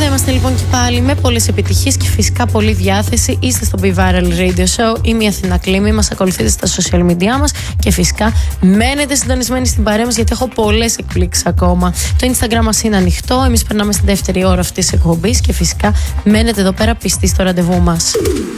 Είμαστε λοιπόν και πάλι με πολλές επιτυχίες και φυσικά πολλή διάθεση. Είστε στο Be Viral Radio Show. Είμαι η Αθηνά Κλίμη. Μας ακολουθείτε στα social media μας και φυσικά μένετε συντονισμένοι στην παρέα μας, γιατί έχω πολλές εκπλήξεις ακόμα. Το Instagram μας είναι ανοιχτό. Εμείς περνάμε στη δεύτερη ώρα αυτής της εκπομπής και φυσικά μένετε εδώ πέρα πιστοί στο ραντεβού μας.